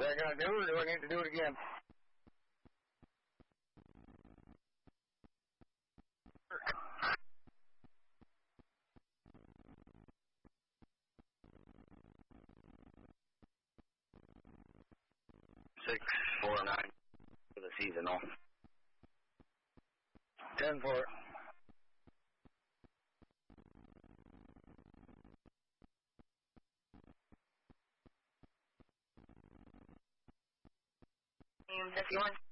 that going to do, or do I need to do it again? $649 for the seasonal. 10-4. If you want